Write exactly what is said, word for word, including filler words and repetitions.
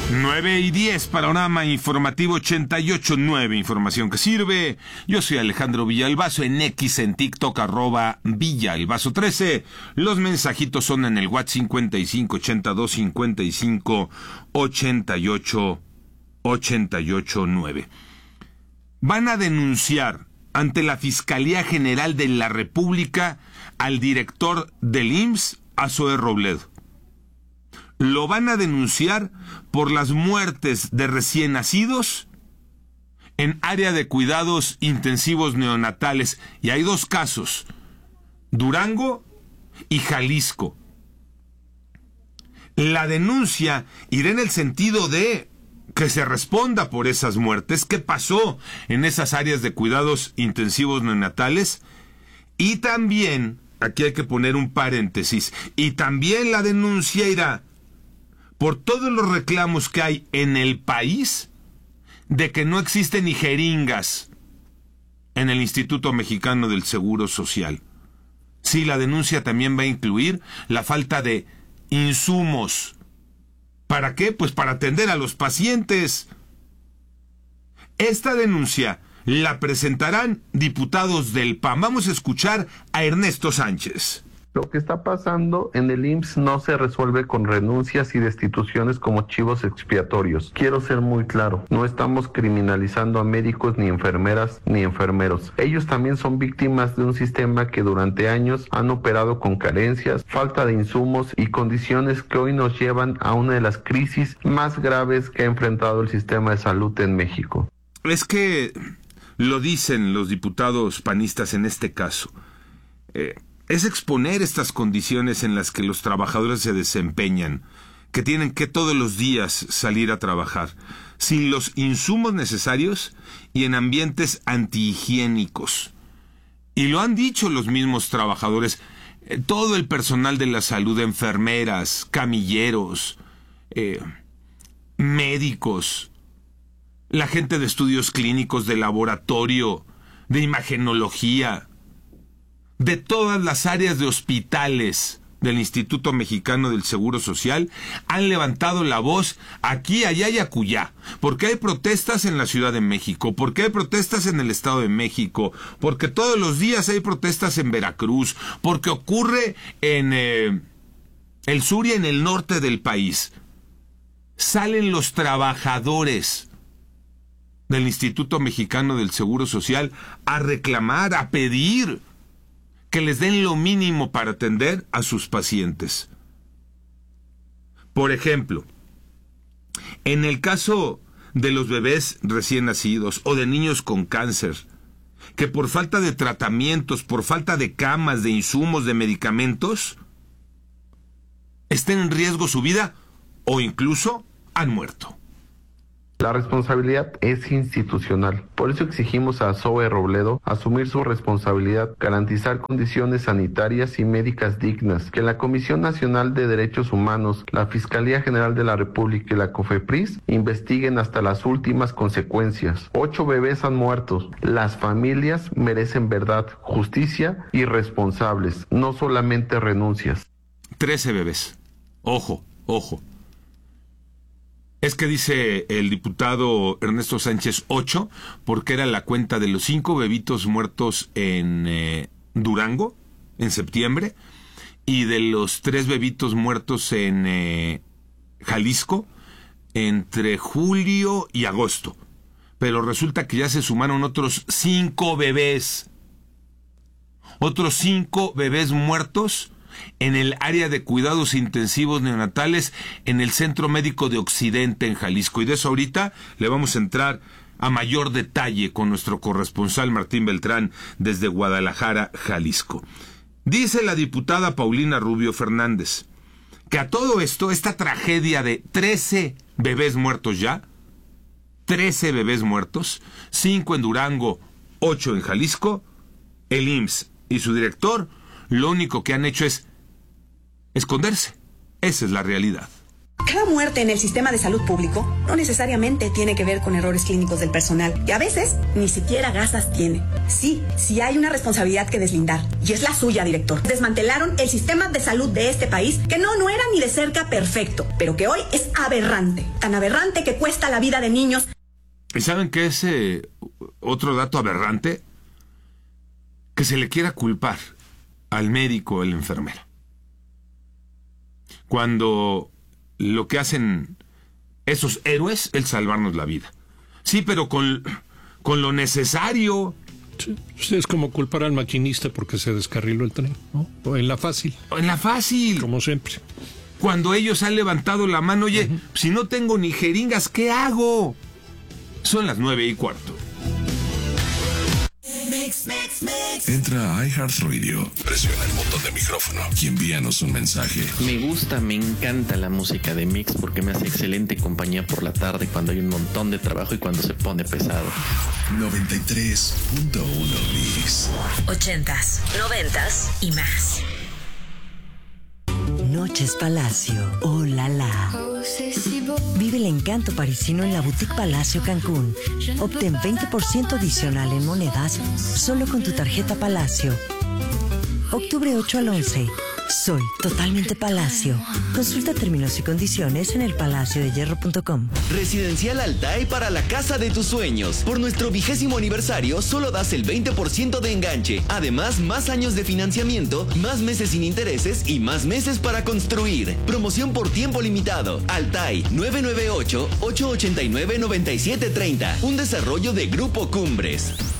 nueve y diez, panorama informativo ochenta y ocho punto nueve, información que sirve. Yo soy Alejandro Villalbazo, en X, en TikTok, arroba Villalbazo trece. Los mensajitos son en el WhatsApp cincuenta y cinco ochenta y dos cincuenta y cinco ochenta y ocho ochenta y ocho nueve. Van a denunciar ante la Fiscalía General de la República al director del I M S S, a Zoe Robledo. Lo van a denunciar por las muertes de recién nacidos en área de cuidados intensivos neonatales. Y hay dos casos, Durango y Jalisco. La denuncia irá en el sentido de que se responda por esas muertes, qué pasó en esas áreas de cuidados intensivos neonatales. Y también, aquí hay que poner un paréntesis, y también la denuncia irá por todos los reclamos que hay en el país de que no existen ni jeringas en el Instituto Mexicano del Seguro Social. Sí, la denuncia también va a incluir la falta de insumos. ¿Para qué? Pues para atender a los pacientes. Esta denuncia la presentarán diputados del P A N. Vamos a escuchar a Ernesto Sánchez. Lo que está pasando en el I M S S no se resuelve con renuncias y destituciones como chivos expiatorios. Quiero ser muy claro, no estamos criminalizando a médicos ni enfermeras ni enfermeros. Ellos también son víctimas de un sistema que durante años han operado con carencias, falta de insumos y condiciones que hoy nos llevan a una de las crisis más graves que ha enfrentado el sistema de salud en México. Es que lo dicen los diputados panistas en este caso. Eh... Es exponer estas condiciones en las que los trabajadores se desempeñan, que tienen que todos los días salir a trabajar, sin los insumos necesarios y en ambientes antihigiénicos. Y lo han dicho los mismos trabajadores, eh, todo el personal de la salud, enfermeras, camilleros, eh, médicos, la gente de estudios clínicos, de laboratorio, de imagenología, de todas las áreas de hospitales del Instituto Mexicano del Seguro Social, han levantado la voz aquí, allá y acullá, porque hay protestas en la Ciudad de México, porque hay protestas en el Estado de México, porque todos los días hay protestas en Veracruz, porque ocurre en eh, el sur y en el norte del país. Salen los trabajadores del Instituto Mexicano del Seguro Social a reclamar, a pedir que les den lo mínimo para atender a sus pacientes. Por ejemplo, en el caso de los bebés recién nacidos o de niños con cáncer, que por falta de tratamientos, por falta de camas, de insumos, de medicamentos, estén en riesgo su vida o incluso han muerto. La responsabilidad es institucional. Por eso exigimos a Zoe Robledo asumir su responsabilidad, garantizar condiciones sanitarias y médicas dignas, que la Comisión Nacional de Derechos Humanos, la Fiscalía General de la República y la COFEPRIS investiguen hasta las últimas consecuencias. Ocho bebés han muerto. Las familias merecen verdad, justicia y responsables, no solamente renuncias. Trece bebés. Ojo, ojo. Es que dice el diputado Ernesto Sánchez ocho, porque era la cuenta de los cinco bebitos muertos en eh, Durango, en septiembre, y de los tres bebitos muertos en eh, Jalisco, entre julio y agosto. Pero resulta que ya se sumaron otros cinco bebés. Otros cinco bebés muertos en el área de cuidados intensivos neonatales en el Centro Médico de Occidente en Jalisco. Y de eso ahorita le vamos a entrar a mayor detalle con nuestro corresponsal Martín Beltrán desde Guadalajara, Jalisco. Dice la diputada Paulina Rubio Fernández que a todo esto, esta tragedia de trece bebés muertos ya, trece bebés muertos, cinco en Durango, ocho en Jalisco, el I M S S y su director lo único que han hecho es esconderse. Esa es la realidad. Cada muerte en el sistema de salud público no necesariamente tiene que ver con errores clínicos del personal y a veces ni siquiera gasas tiene. Sí, sí hay una responsabilidad que deslindar y es la suya, director. Desmantelaron el sistema de salud de este país que no, no era ni de cerca perfecto, pero que hoy es aberrante. Tan aberrante que cuesta la vida de niños. ¿Y saben qué es eh, otro dato aberrante? Que se le quiera culpar al médico o al enfermero, cuando lo que hacen esos héroes es salvarnos la vida. Sí, pero con, con lo necesario. Sí, es como culpar al maquinista porque se descarriló el tren, ¿no? O en la fácil. O en la fácil. Como siempre. Cuando ellos han levantado la mano, oye, uh-huh. si no tengo ni jeringas, ¿qué hago? Son las nueve y cuarto. Mix, mix, mix. Entra a iHeartRadio, presiona el botón de micrófono y envíanos un mensaje. Me gusta, me encanta la música de Mix porque me hace excelente compañía por la tarde cuando hay un montón de trabajo y cuando se pone pesado. noventa y tres punto uno Mix. Ochentas, noventas y más. Noches Palacio, oh la la. Vive el encanto parisino en la Boutique Palacio Cancún. Obtén veinte por ciento adicional en monedas solo con tu tarjeta Palacio. Octubre ocho al once. Soy totalmente Palacio. Consulta términos y condiciones en el palacio de hierro punto com. Residencial Altay para la casa de tus sueños. Por nuestro vigésimo aniversario solo das el veinte por ciento de enganche. Además, más años de financiamiento, más meses sin intereses y más meses para construir. Promoción por tiempo limitado. Altay nueve nueve ocho, ocho ocho nueve, nueve siete tres cero. Un desarrollo de Grupo Cumbres.